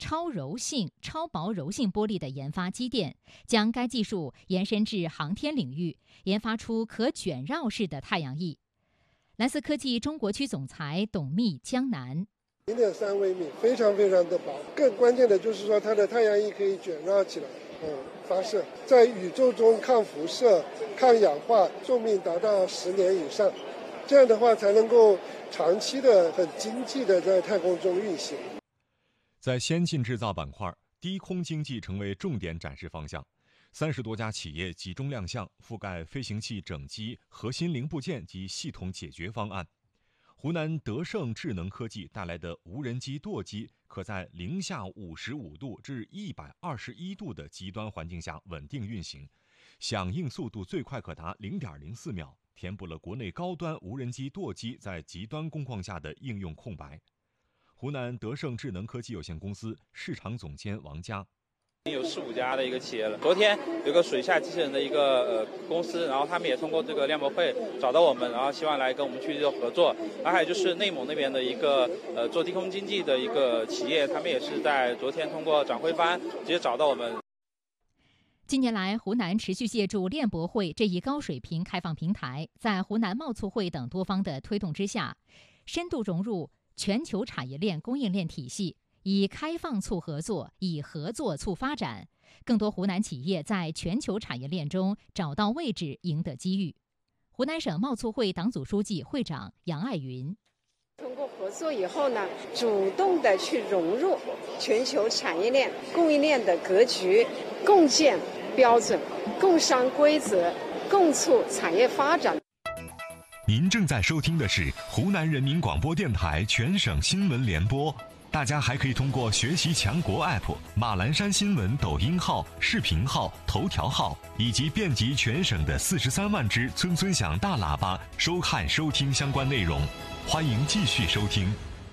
超柔性、超薄柔性玻璃的研发积淀，将该技术延伸至航天领域，研发出可卷绕式的太阳翼。蓝思科技中国区总裁董秘江南 0.3微米，非常非常的薄。更关键的就是说，它的太阳翼可以卷绕起来，发射，在宇宙中抗辐射、抗氧化，寿命达到10年以上。这样的话才能够长期的、很经济的在太空中运行。 在先进制造板块，低空经济成为重点展示方向。30多家企业集中亮相，覆盖飞行器整机、核心零部件及系统解决方案。湖南德胜智能科技带来的无人机舵机，可在零下55度至121度的极端环境下稳定运行，响应速度最快可达0.04秒，填补了国内高端无人机舵机在极端工况下的应用空白。湖南德胜智能科技有限公司市场总监王佳。 有4、5家的一个企业了。昨天有个水下机器人的一个公司，然后他们也通过这个亮博会找到我们，然后希望来跟我们去做合作。然后还有就是内蒙那边的一个做低空经济的一个企业，他们也是在昨天通过展会班直接找到我们。 近年来，湖南持续借助链博会这一高水平开放平台，在湖南贸促会等多方的推动之下，深度融入全球产业链供应链体系，以开放促合作，以合作促发展，更多湖南企业在全球产业链中找到位置，赢得机遇。湖南省贸促会党组书记、会长杨爱云。 通过合作以后呢，主动的去融入全球产业链供应链的格局，共建标准，共商规则，共促产业发展。 您正在收听的是湖南人民广播电台全省新闻联播。大家还可以通过学习强国 App、马栏山新闻抖音号、视频号、头条号以及遍及全省的43万只村村响大喇叭收看收听相关内容。欢迎继续收听。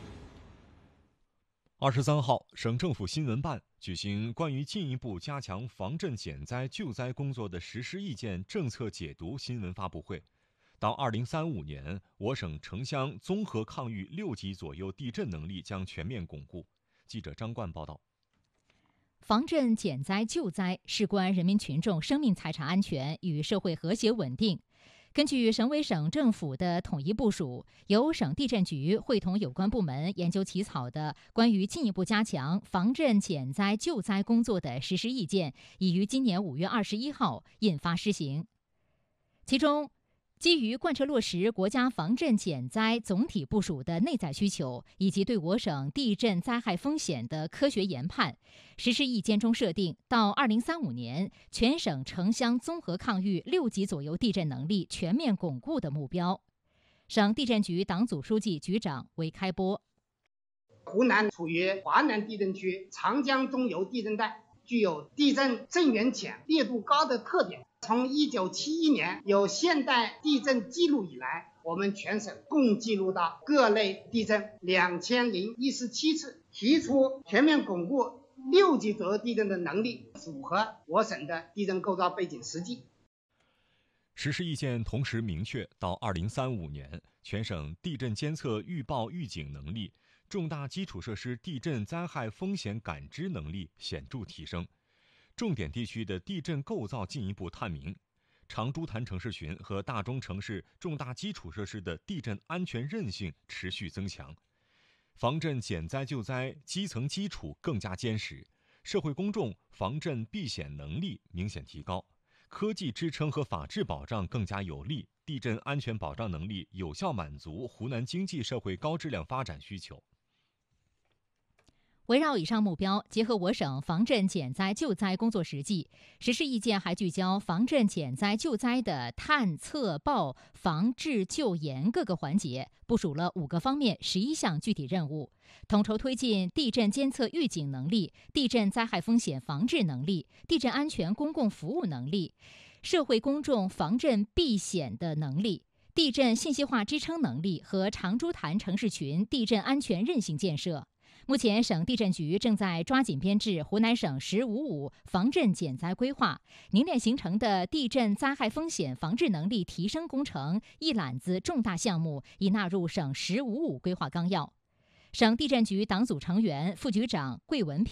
23号，省政府新闻办举行关于进一步加强防震减灾救灾工作的实施意见政策解读新闻发布会。到2035年，我省城乡综合抗御6级左右地震能力将全面巩固。记者张冠报道。 防震减灾救灾事关人民群众生命财产安全与社会和谐稳定。根据省委省政府的统一部署，由省地震局会同有关部门研究起草的关于进一步加强防震减灾救灾工作的实施意见，已于今年5月21号印发施行。其中，基于贯彻落实国家防震减灾总体部署的内在需求，以及对我省地震灾害风险的科学研判，实施意见中设定，到2035年，全省城乡综合抗御6级左右地震能力全面巩固的目标。省地震局党组书记、局长韦开波。 湖南处于华南地震区长江中游地震带，具有地震震源浅、烈度高的特点。从1971年有现代地震记录以来，我们全省共记录到各类地震2017次，提出全面巩固6级左右地震的能力，符合我省的地震构造背景实际。 实施意见同时明确，到2035年，全省地震监测预报预警能力、重大基础设施地震灾害风险感知能力显著提升。重点地区的地震构造进一步探明，长株潭城市群和大中城市重大基础设施的地震安全韧性持续增强，防震减灾救灾基层基础更加坚实，社会公众防震避险能力明显提高，科技支撑和法治保障更加有力，地震安全保障能力有效满足湖南经济社会高质量发展需求。 围绕以上目标，结合我省防震减灾救灾工作实际，实施意见还聚焦防震减灾救灾的探测报防治救援各个环节，部署了5个方面11项具体任务，统筹推进地震监测预警能力、地震灾害风险防治能力、地震安全公共服务能力、社会公众防震避险的能力、地震信息化支撑能力和长株潭城市群地震安全韧性建设。目前，省地震局正在抓紧编制湖南省“1055”防震减灾规划，凝练形成的地震灾害风险防治能力提升工程一揽子重大项目已纳入省“1055”规划纲要。省地震局党组成员、副局长桂文平。